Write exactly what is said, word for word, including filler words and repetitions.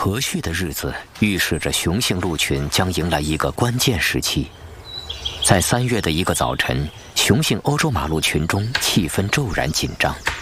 和煦的日子预示着雄性鹿群将迎来一个关键时期。在三月的一个早晨，雄性欧洲马鹿群中气氛骤然紧张。